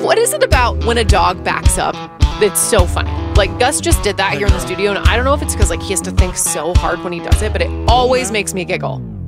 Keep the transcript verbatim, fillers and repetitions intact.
What is it about when a dog backs up that's so funny? Like, Gus just did that here in the studio, and I don't know if it's because, like, he has to think so hard when he does it, but it always makes me giggle.